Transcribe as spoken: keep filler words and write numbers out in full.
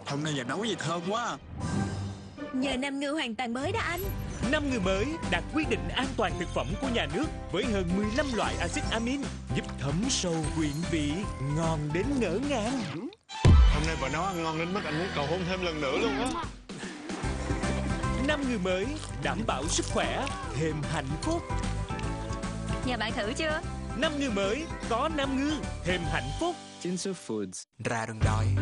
Hôm nay nhà nấu gì thơm quá. Nhờ năm ngư hoàn toàn mới đó anh. Năm ngư mới đạt quy định an toàn thực phẩm của nhà nước với hơn mười lăm loại axit amin giúp thấm sâu quyện vị, ngon đến ngỡ ngàng. Hôm nay vợ nấu ăn ngon đến mức anh muốn cầu hôn thêm lần nữa luôn á. Năm ngư mới đảm bảo sức khỏe, thêm hạnh phúc. Nhà bạn thử chưa? Năm ngư mới có năm ngư, thêm hạnh phúc. Jinsu Foods, ra đường đói.